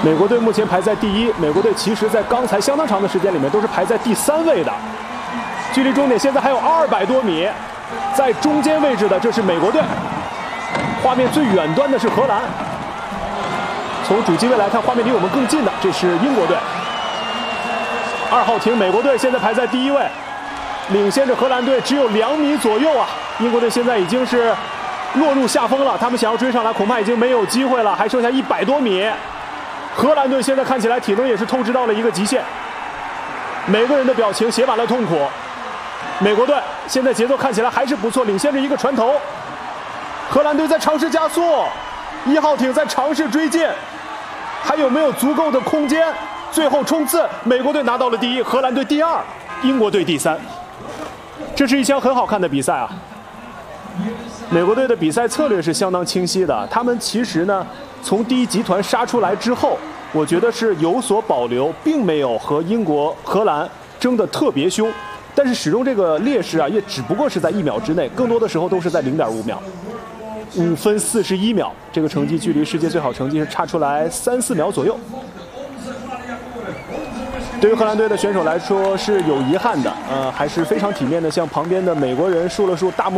美国队目前排在第1，美国队其实在刚才相当长的时间里面都是排在第3位的。距离终点现在还有200多米，在中间位置的这是美国队，画面最远端的是荷兰。从主机位来看，画面离我们更近的这是英国队。2号艇美国队现在排在第1位，领先着荷兰队只有2米左右啊！英国队现在已经是落入下风了，他们想要追上来恐怕已经没有机会了，还剩下100多米。荷兰队现在看起来体能也是透支到了一个极限，每个人的表情写满了痛苦。美国队现在节奏看起来还是不错，领先着一个船头。荷兰队在尝试加速，1号艇在尝试追进，还有没有足够的空间？最后冲刺，美国队拿到了第1，荷兰队第2，英国队第3。这是一场很好看的比赛啊！美国队的比赛策略是相当清晰的，他们其实呢，从第1集团杀出来之后，我觉得是有所保留，并没有和荷兰争得特别凶，但是始终这个劣势啊，也只不过是在1秒之内，更多的时候都是在0.5秒，5分41秒，这个成绩距离世界最好成绩是差出来3、4秒左右。对于荷兰队的选手来说是有遗憾的，还是非常体面的向旁边的美国人竖了竖大拇指。